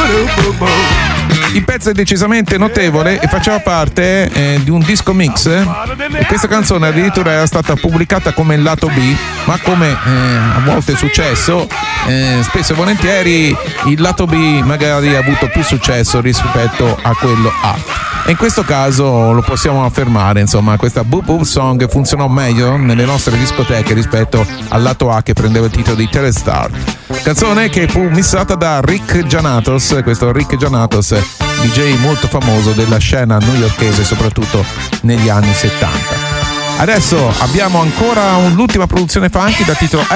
Il pezzo è decisamente notevole e faceva parte di un disco mix, e questa canzone addirittura era stata pubblicata come lato B, ma come a volte è successo, spesso e volentieri il lato B magari ha avuto più successo rispetto a quello A. E in questo caso lo possiamo affermare, insomma, questa Boop Boop Song funzionò meglio nelle nostre discoteche rispetto al lato A che prendeva il titolo di Telestar. Canzone che fu missata da Rick Gianatos, questo Rick Gianatos, DJ molto famoso della scena newyorkese, soprattutto negli anni 70. Adesso abbiamo ancora l'ultima produzione funky da titolo